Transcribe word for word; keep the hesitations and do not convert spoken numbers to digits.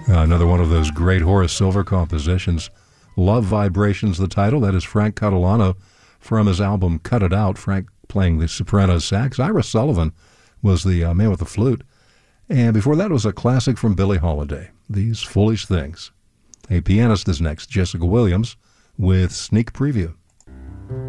Uh, another one of those great Horace Silver compositions. Love Vibrations, the title. That is Frank Catalano from his album Cut It Out. Frank playing the soprano sax. Ira Sullivan was the uh, man with the flute. And before that was a classic from Billie Holiday, These Foolish Things. A pianist is next, Jessica Williams, with Sneak Preview.